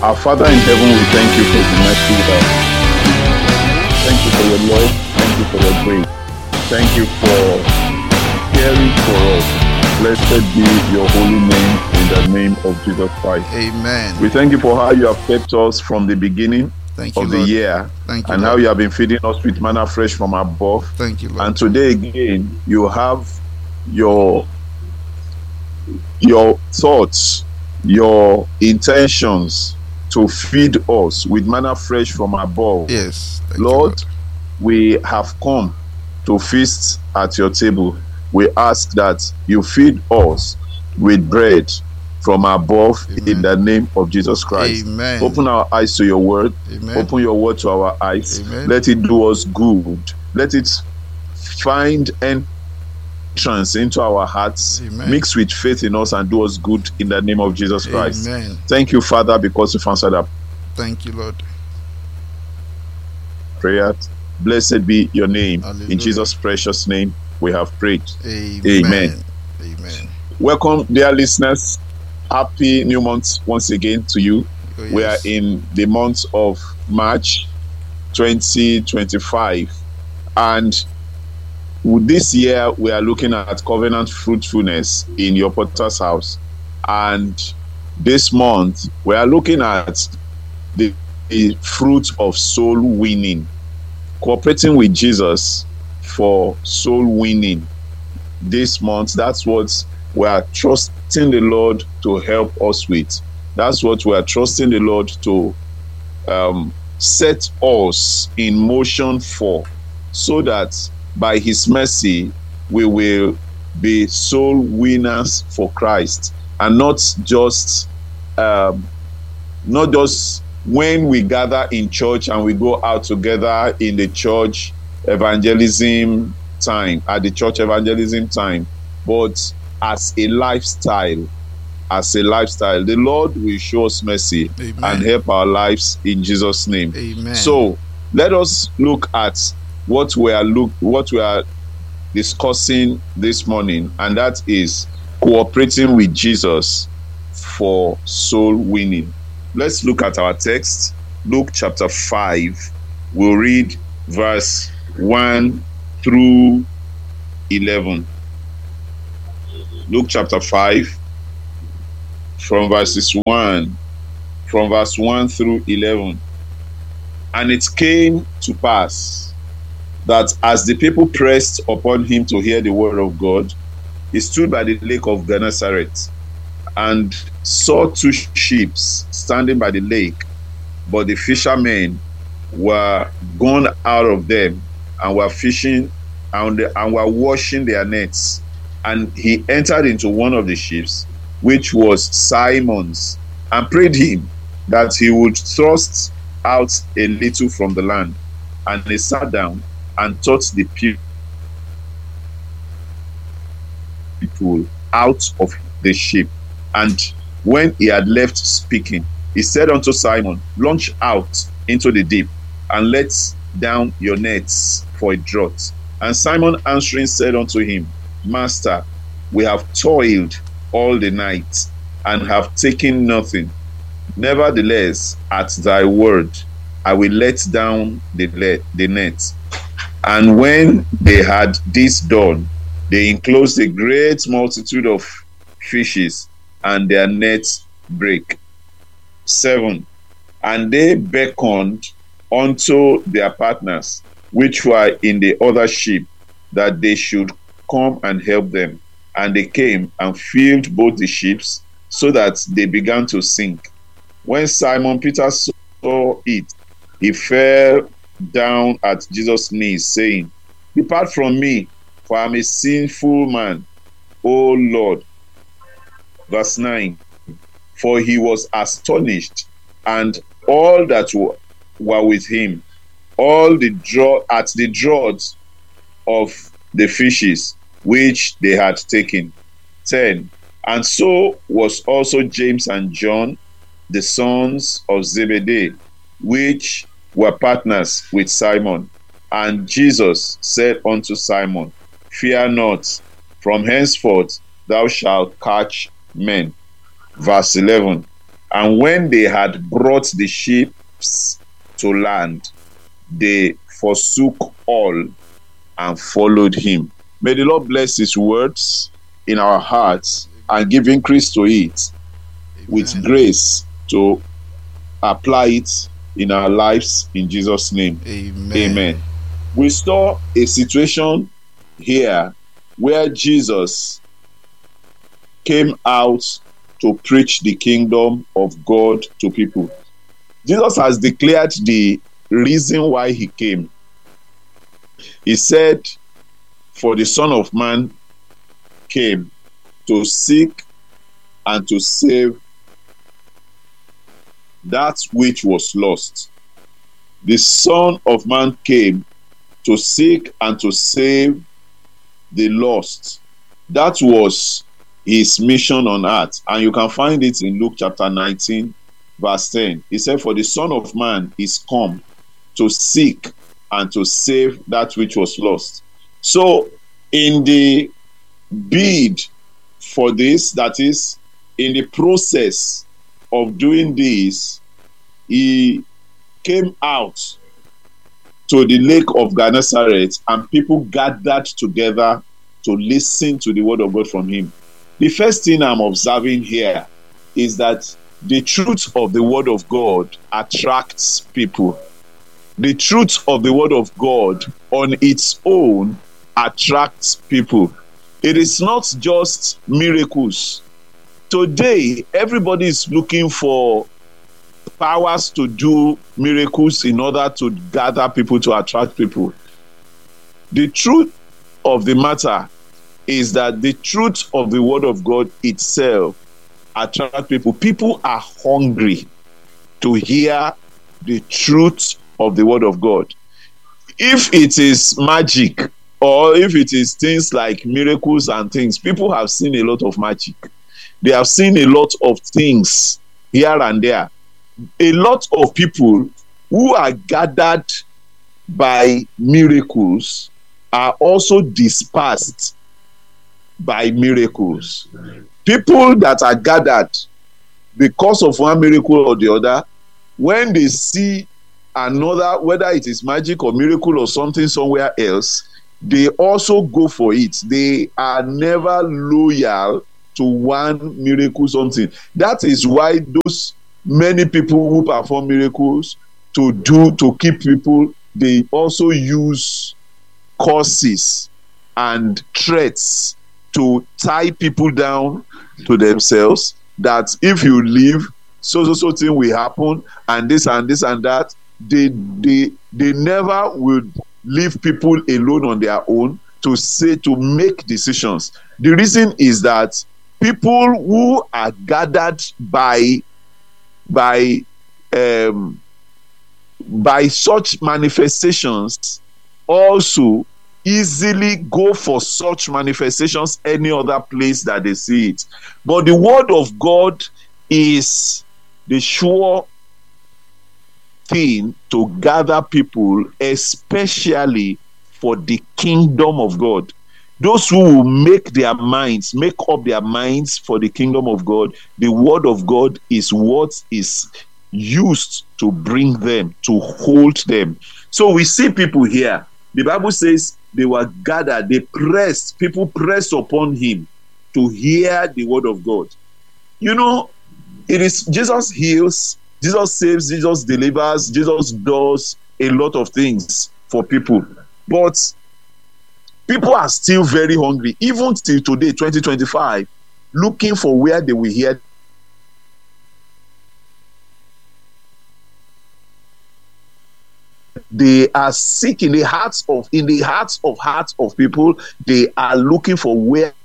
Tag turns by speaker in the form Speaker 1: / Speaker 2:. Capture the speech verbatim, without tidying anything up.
Speaker 1: Our Father in heaven, we thank you for the mercy of us. Thank you for your love. Thank you for your grace. Thank you for caring for us. Blessed be your holy name in the name of Jesus Christ.
Speaker 2: Amen.
Speaker 1: We thank you for how you have kept us from the beginning
Speaker 2: Thank you,
Speaker 1: of the
Speaker 2: Lord.
Speaker 1: year,
Speaker 2: Thank you,
Speaker 1: and how
Speaker 2: Lord.
Speaker 1: you have been feeding us with manna fresh from above.
Speaker 2: Thank you, Lord.
Speaker 1: And today again, you have your your thoughts, your intentions to feed us with manna fresh from above.
Speaker 2: Yes. Thank
Speaker 1: Lord,
Speaker 2: you, Lord.
Speaker 1: we have come to feast at your table. We ask that you feed us with bread from above.
Speaker 2: Amen.
Speaker 1: In the name of Jesus Christ.
Speaker 2: Amen.
Speaker 1: Open our eyes to your word.
Speaker 2: Amen.
Speaker 1: Open your word to our eyes.
Speaker 2: Amen.
Speaker 1: Let it do us good. Let it find entrance into our hearts.
Speaker 2: Amen.
Speaker 1: Mix with faith in us and do us good in the name of Jesus Christ.
Speaker 2: Amen.
Speaker 1: Thank you, Father, because you've answered our
Speaker 2: Thank you, Lord.
Speaker 1: prayer. Blessed be your name.
Speaker 2: Hallelujah.
Speaker 1: In Jesus' precious name, we have prayed.
Speaker 2: Amen.
Speaker 1: Amen.
Speaker 2: Amen.
Speaker 1: Welcome, dear listeners. Happy new month once again to you.
Speaker 2: Oh,
Speaker 1: We are
Speaker 2: yes.
Speaker 1: in the month of March twenty twenty-five, and this year we are looking at covenant fruitfulness in your Potter's house. And this month we are looking at the, the fruit of soul winning, cooperating with Jesus for soul winning. This month, that's what we are trusting the Lord to help us with. That's what we are trusting the Lord to um, set us in motion for, so that by his mercy we will be soul winners for Christ, and not just um, not just when we gather in church and we go out together in the church evangelism time, at the church evangelism time, but as a lifestyle. As a lifestyle, the Lord will show us mercy.
Speaker 2: Amen.
Speaker 1: And help our lives in Jesus' name.
Speaker 2: Amen.
Speaker 1: So let us look at what we are look what we are discussing this morning, and that is cooperating with Jesus for soul winning. Let's look at our text, Luke chapter five. We'll read verse one through eleven. Luke chapter five, from verses one, from verse one through eleven. And it came to pass that as the people pressed upon him to hear the word of God, he stood by the lake of Gennesaret and saw two ships standing by the lake, but the fishermen were gone out of them and were fishing and, and were washing their nets. And he entered into one of the ships, which was Simon's, and prayed him that he would thrust out a little from the land. And he sat down and taught the people out of the ship. And when he had left speaking, he said unto Simon, launch out into the deep, and let down your nets for a draught. And Simon answering said unto him, Master, we have toiled all the night and have taken nothing. Nevertheless, at thy word, I will let down the, let, the net. And when they had this done, they enclosed a great multitude of fishes, and their nets brake. Seven. And they beckoned unto their partners, which were in the other ship, that they should come and help them. And they came and filled both the ships, so that they began to sink. When Simon Peter saw it, he fell down at Jesus' knees, saying, Depart from me, for I am a sinful man, O Lord. Verse nine. For he was astonished, and all that were, were with him, all the draw at the draught of the fishes which they had taken. ten. And so was also James and John, the sons of Zebedee, which were partners with Simon. And Jesus said unto Simon, Fear not, from henceforth thou shalt catch men. Verse eleven. And when they had brought the ships to land, they forsook all and followed him. May the Lord bless his words in our hearts and give increase to it, Amen, with grace to apply it in our lives in Jesus' name.
Speaker 2: Amen.
Speaker 1: Amen. We saw a situation here where Jesus came out to preach the kingdom of God to people. Jesus has declared the reason why he came. He said, for the Son of Man came to seek and to save that which was lost. The Son of Man came to seek and to save the lost. That was his mission on earth. And you can find it in Luke chapter nineteen, verse ten. He said, for the Son of Man is come to seek and to save that which was lost. So in the bid for this, that is, in the process of doing this, he came out to the lake of Gennesaret, and people gathered together to listen to the word of God from him. The first thing I'm observing here is that the truth of the word of God attracts people. The truth of the word of God on its own attracts people. It is not just miracles. Today, everybody is looking for powers to do miracles in order to gather people, to attract people. The truth of the matter is that the truth of the word of God itself attracts people. People are hungry to hear the truth of the word of God. If it is magic, or if it is things like miracles and things, people have seen a lot of magic. They have seen a lot of things here and there. A lot of people who are gathered by miracles are also dispersed by miracles. People that are gathered because of one miracle or the other, when they see another, whether it is magic or miracle or something somewhere else, they also go for it. They are never loyal to one miracle something. That is why those many people who perform miracles to do to keep people, they also use curses and threats to tie people down to themselves, that if you leave, so so so thing will happen, and this and this and that. They they they never will leave people alone on their own to say, to make decisions. The reason is that people who are gathered by by um by such manifestations also easily go for such manifestations any other place that they see it. But the word of God is the sure thing to gather people, especially for the kingdom of God. Those who will make their minds, make up their minds for the kingdom of God, the word of God is what is used to bring them, to hold them. So we see people here. The Bible says they were gathered, they pressed, people pressed upon him to hear the word of God. You know, it is Jesus heals, Jesus saves, Jesus delivers, Jesus does a lot of things for people. But people are still very hungry, even till today, twenty twenty-five, looking for where they will hear. They are sick in the hearts of in the hearts of hearts of people. They are looking for where